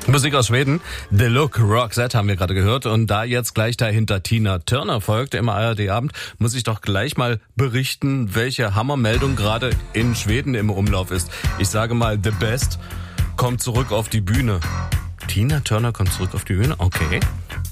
Musik aus Schweden, The Look, Roxette haben wir gerade gehört. Und da jetzt gleich dahinter Tina Turner folgt im ARD-Abend, muss ich doch gleich mal berichten, welche Hammermeldung gerade in Schweden im Umlauf ist. Ich sage mal, The Best kommt zurück auf die Bühne. Tina Turner kommt zurück auf die Bühne? Okay.